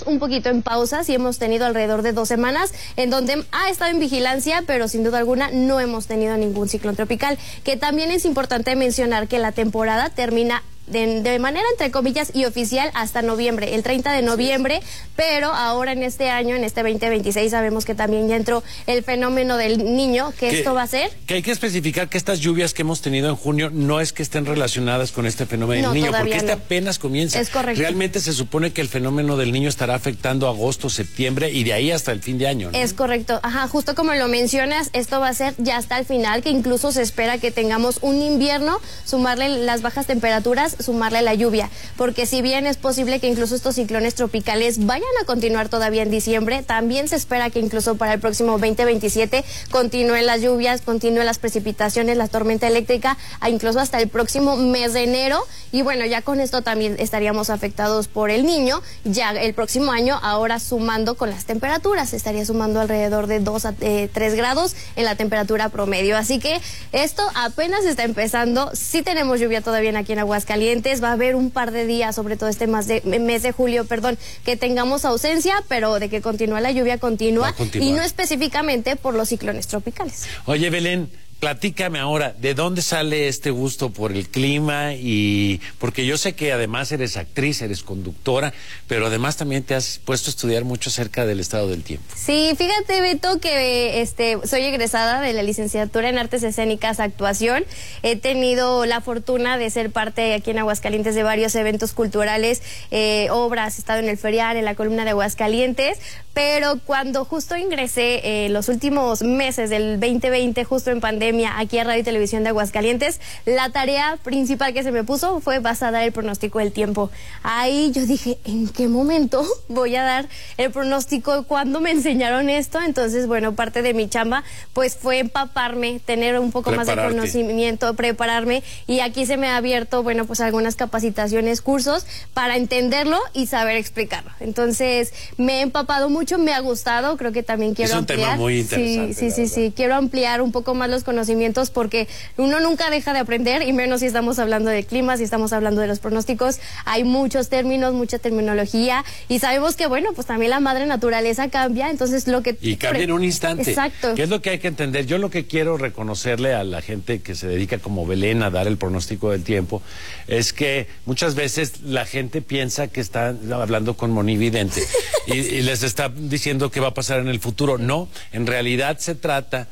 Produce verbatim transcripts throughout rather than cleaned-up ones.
un poquito en pausa, sí hemos tenido alrededor de dos semanas en donde ha estado en vigilancia, pero sin duda alguna no hemos tenido ningún ciclón tropical, que también es importante mencionar que la temporada termina De, de manera entre comillas y oficial hasta noviembre, el treinta de noviembre, pero ahora en este año, en este veinte veintiséis, sabemos que también ya entró el fenómeno del niño, que, que esto va a ser... Que hay que especificar que estas lluvias que hemos tenido en junio no es que estén relacionadas con este fenómeno no, del niño, porque este no. apenas comienza. Es correcto. Realmente se supone que el fenómeno del niño estará afectando agosto, septiembre y de ahí hasta el fin de año, ¿no? Es correcto, ajá, justo como lo mencionas, esto va a ser ya hasta el final, que incluso se espera que tengamos un invierno, sumarle las bajas temperaturas, sumarle la lluvia, porque si bien es posible que incluso estos ciclones tropicales vayan a continuar todavía en diciembre, también se espera que incluso para el próximo veinte veintisiete continúen las lluvias, continúen las precipitaciones, la tormenta eléctrica, incluso hasta el próximo mes de enero, y bueno, ya con esto también estaríamos afectados por el niño, ya el próximo año, ahora sumando con las temperaturas, estaría sumando alrededor de dos a tres grados en la temperatura promedio, así que esto apenas está empezando, sí tenemos lluvia todavía aquí en Aguascalientes, va a haber un par de días, sobre todo este mes de, mes de julio, perdón, que tengamos ausencia, pero de que continúa la lluvia continúa, y no específicamente por los ciclones tropicales. Oye, Belén, platícame ahora, ¿de dónde sale este gusto por el clima? Y porque yo sé que además eres actriz, eres conductora, pero además también te has puesto a estudiar mucho acerca del estado del tiempo. Sí, fíjate, Beto, que este soy egresada de la licenciatura en Artes Escénicas Actuación. He tenido la fortuna de ser parte aquí en Aguascalientes de varios eventos culturales, eh, obras, he estado en el Ferial, en la columna de Aguascalientes, pero cuando justo ingresé eh, los últimos meses del veinte veinte, justo en pandemia, aquí a Radio y Televisión de Aguascalientes, la tarea principal que se me puso fue vas a dar el pronóstico del tiempo. Ahí yo dije, ¿en qué momento voy a dar el pronóstico? ¿Cuándo me enseñaron esto? Entonces, bueno, parte de mi chamba pues fue empaparme, tener un poco más de conocimiento, prepararme, y aquí se me ha abierto, bueno, pues algunas capacitaciones, cursos para entenderlo y saber explicarlo. Entonces, me he empapado mucho, me ha gustado, creo que también quiero ampliar. Es un tema muy interesante. Sí, sí, sí, sí, quiero ampliar un poco más los conocimientos, porque uno nunca deja de aprender, y menos si estamos hablando de clima, si estamos hablando de los pronósticos. Hay muchos términos, mucha terminología, y sabemos que, bueno, pues también la madre naturaleza cambia, entonces lo que... Y cambia en un instante. Exacto. ¿Qué es lo que hay que entender? Yo lo que quiero reconocerle a la gente que se dedica como Belén a dar el pronóstico del tiempo es que muchas veces la gente piensa que está hablando con monividente y, y les está diciendo qué va a pasar en el futuro. No, en realidad se trata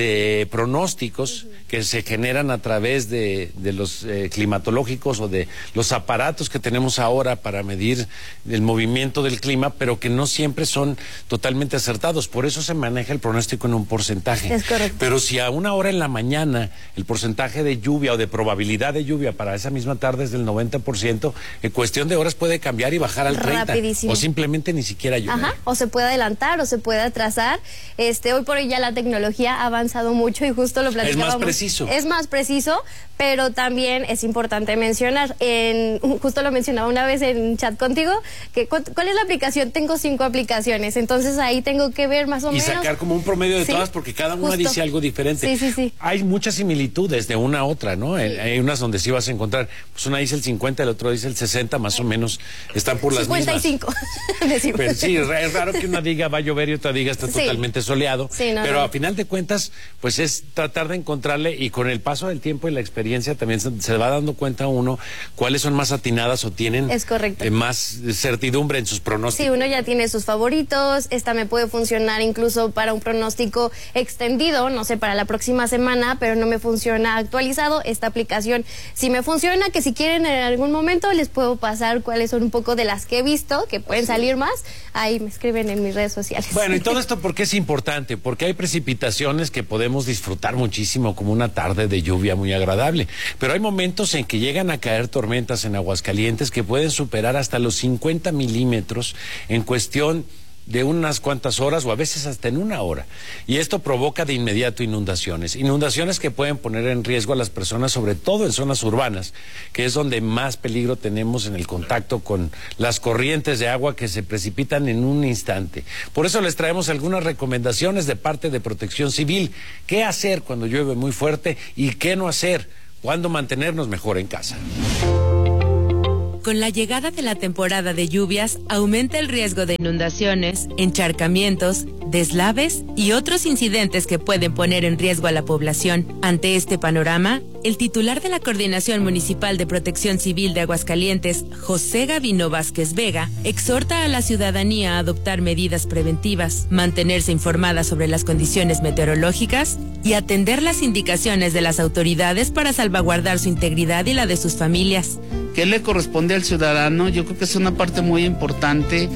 de pronósticos uh-huh. que se generan a través de, de los eh, climatológicos o de los aparatos que tenemos ahora para medir el movimiento del clima, pero que no siempre son totalmente acertados. Por eso se maneja el pronóstico en un porcentaje. Es correcto. Pero si a una hora en la mañana el porcentaje de lluvia o de probabilidad de lluvia para esa misma tarde es del noventa por ciento, en cuestión de horas puede cambiar y bajar al treinta por ciento. Rapidísimo. O simplemente ni siquiera llover. Ajá, o se puede adelantar o se puede atrasar. Este, hoy por hoy ya la tecnología ha avanzado mucho y justo lo platicábamos. Es más preciso. Es más preciso, pero también es importante mencionar, en, justo lo mencionaba una vez en chat contigo, que ¿cuál es la aplicación? Tengo cinco aplicaciones, entonces ahí tengo que ver más o y menos. Y sacar como un promedio de sí, todas, porque cada una justo. dice algo diferente. Sí, sí, sí. Hay muchas similitudes de una a otra, ¿no? Sí. Hay unas donde sí vas a encontrar, pues una dice el cincuenta, el otro dice el sesenta, más o menos, están por las cincuenta y cinco. mismas. Pero sí, es raro que una diga va a llover y otra diga está sí. totalmente soleado, sí, no, pero no. a final de cuentas, pues es tratar de encontrarle, y con el paso del tiempo y la experiencia también se, se va dando cuenta uno cuáles son más atinadas o tienen es correcto. Eh, más certidumbre en sus pronósticos. Sí, uno ya tiene sus favoritos, esta me puede funcionar incluso para un pronóstico extendido, no sé, para la próxima semana, pero no me funciona actualizado. Esta aplicación sí me funciona, que si quieren en algún momento les puedo pasar cuáles son un poco de las que he visto, que pueden sí. salir más, ahí me escriben en mis redes sociales. Bueno, y todo esto, ¿por qué es importante? Porque hay precipitaciones que podemos disfrutar muchísimo, como una tarde de lluvia muy agradable, pero hay momentos en que llegan a caer tormentas en Aguascalientes que pueden superar hasta los cincuenta milímetros en cuestión de unas cuantas horas o a veces hasta en una hora. Y esto provoca de inmediato inundaciones. Inundaciones que pueden poner en riesgo a las personas, sobre todo en zonas urbanas, que es donde más peligro tenemos en el contacto con las corrientes de agua que se precipitan en un instante. Por eso les traemos algunas recomendaciones de parte de Protección Civil. ¿Qué hacer cuando llueve muy fuerte y qué no hacer? ¿Cuándo mantenernos mejor en casa? con la llegada de la temporada de lluvias aumenta el riesgo de inundaciones, encharcamientos, deslaves y otros incidentes que pueden poner en riesgo a la población. Ante este panorama, el titular de la Coordinación Municipal de Protección Civil de Aguascalientes, José Gavino Vázquez Vega, exhorta a la ciudadanía a adoptar medidas preventivas, mantenerse informada sobre las condiciones meteorológicas y atender las indicaciones de las autoridades para salvaguardar su integridad y la de sus familias. ¿Qué le corresponde al ciudadano? Yo creo que es una parte muy importante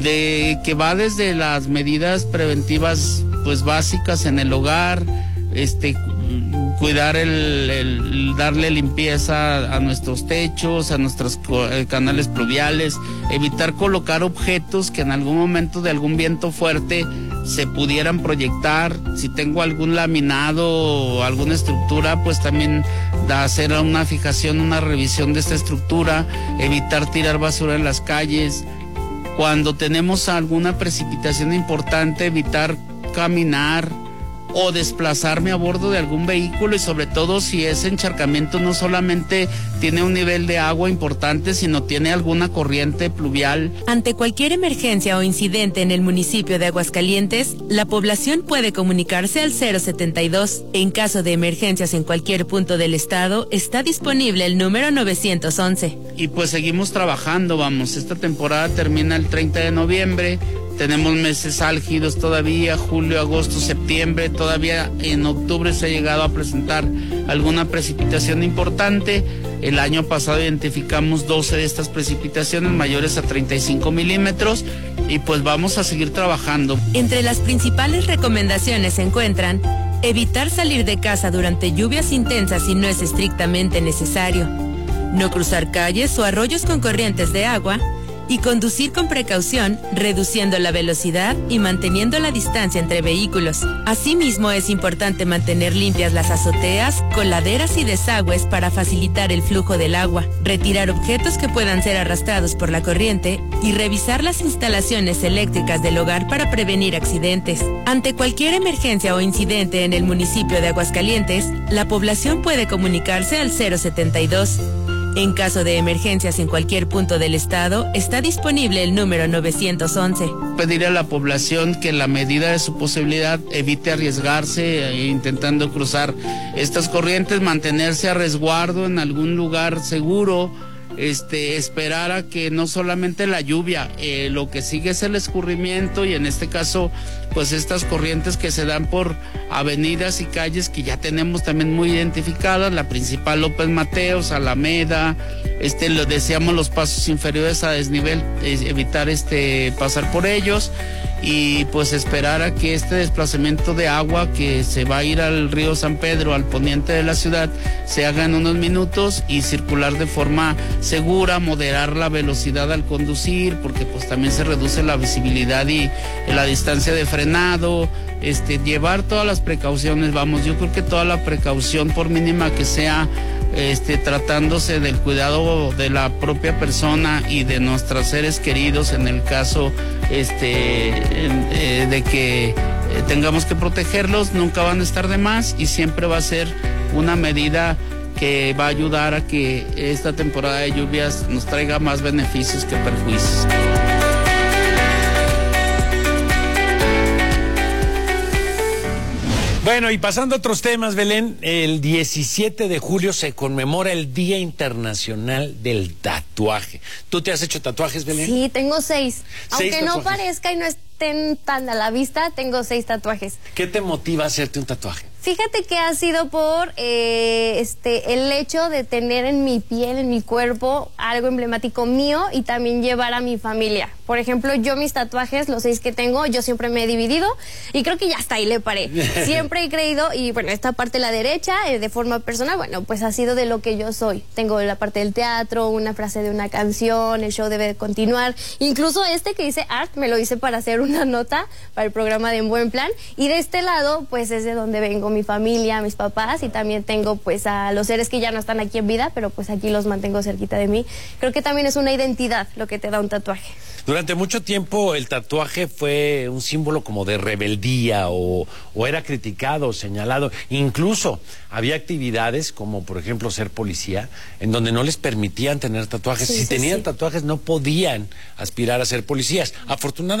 de que va desde las medidas preventivas pues básicas en el hogar, este cuidar el, el darle limpieza a nuestros techos, a nuestros canales pluviales, evitar colocar objetos que en algún momento de algún viento fuerte se pudieran proyectar. Si tengo algún laminado o alguna estructura, pues también da hacer una fijación, una revisión de esta estructura, evitar tirar basura en las calles. Cuando tenemos alguna precipitación importante, evitar caminar o desplazarme a bordo de algún vehículo, y sobre todo si ese encharcamiento no solamente tiene un nivel de agua importante, sino tiene alguna corriente pluvial. Ante cualquier emergencia o incidente en el municipio de Aguascalientes, la población puede comunicarse al cero setenta y dos. En caso de emergencias en cualquier punto del estado, está disponible el número novecientos once. Y pues seguimos trabajando, vamos, esta temporada termina el treinta de noviembre. Tenemos meses álgidos todavía, julio, agosto, septiembre, todavía en octubre se ha llegado a presentar alguna precipitación importante. El año pasado identificamos doce de estas precipitaciones mayores a treinta y cinco milímetros y pues vamos a seguir trabajando. Entre las principales recomendaciones se encuentran evitar salir de casa durante lluvias intensas si no es estrictamente necesario, no cruzar calles o arroyos con corrientes de agua, y conducir con precaución, reduciendo la velocidad y manteniendo la distancia entre vehículos. Asimismo, es importante mantener limpias las azoteas, coladeras y desagües para facilitar el flujo del agua, retirar objetos que puedan ser arrastrados por la corriente y revisar las instalaciones eléctricas del hogar para prevenir accidentes. Ante cualquier emergencia o incidente en el municipio de Aguascalientes, la población puede comunicarse al cero setenta y dos. En caso de emergencias en cualquier punto del estado, está disponible el número novecientos once. Pedirle a la población que en la medida de su posibilidad evite arriesgarse eh, intentando cruzar estas corrientes, mantenerse a resguardo en algún lugar seguro, este, esperar a que no solamente la lluvia, eh, lo que sigue es el escurrimiento, y en este caso pues estas corrientes que se dan por avenidas y calles que ya tenemos también muy identificadas, la principal López Mateos, Alameda, este, lo decíamos los pasos inferiores a desnivel, eh, evitar este pasar por ellos, y pues esperar a que este desplazamiento de agua que se va a ir al río San Pedro, al poniente de la ciudad, se haga en unos minutos y circular de forma segura, moderar la velocidad al conducir, porque pues también se reduce la visibilidad y, y la distancia de frenado, este, llevar todas las precauciones, vamos, yo creo que toda la precaución, por mínima que sea, Este, tratándose del cuidado de la propia persona y de nuestros seres queridos, en el caso este, eh, de que eh, tengamos que protegerlos, nunca van a estar de más, y siempre va a ser una medida que va a ayudar a que esta temporada de lluvias nos traiga más beneficios que perjuicios. Bueno, y pasando a otros temas, Belén, el diecisiete de julio se conmemora el Día Internacional del Tatuaje. ¿Tú te has hecho tatuajes, Belén? Sí, tengo seis. Aunque ¿Seis no tatuajes? parezca y no estén tan a la vista, tengo seis tatuajes. ¿Qué te motiva a hacerte un tatuaje? Fíjate que ha sido por eh, este el hecho de tener en mi piel, en mi cuerpo, algo emblemático mío y también llevar a mi familia. Por ejemplo, yo mis tatuajes, los seis que tengo, yo siempre me he dividido y creo que ya hasta ahí le paré. Siempre he creído, y bueno, esta parte, la derecha, eh, de forma personal, bueno, pues ha sido de lo que yo soy. Tengo la parte del teatro, una frase de una canción, el show debe continuar. Incluso este que dice Art, me lo hice para hacer una nota para el programa de En Buen Plan. Y de este lado, pues es de donde vengo, mi familia, mis papás, y también tengo pues a los seres que ya no están aquí en vida, pero pues aquí los mantengo cerquita de mí. Creo que también es una identidad lo que te da un tatuaje. Durante Durante mucho tiempo el tatuaje fue un símbolo como de rebeldía o, o era criticado, señalado. Incluso había actividades como por ejemplo ser policía en donde no les permitían tener tatuajes. Sí, si sí, tenían sí. tatuajes no podían aspirar a ser policías. Afortunadamente